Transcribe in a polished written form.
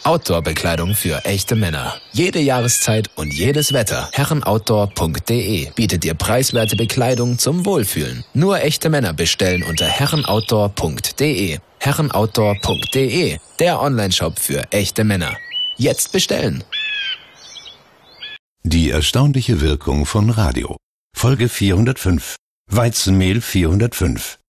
Outdoor-Bekleidung für echte Männer. Jede Jahreszeit und jedes Wetter. Herrenoutdoor.de bietet dir preiswerte Bekleidung zum Wohlfühlen. Nur echte Männer bestellen unter herrenoutdoor.de. Herrenoutdoor.de, der Onlineshop für echte Männer. Jetzt bestellen! Die erstaunliche Wirkung von Radio. Folge 405. Weizenmehl 405.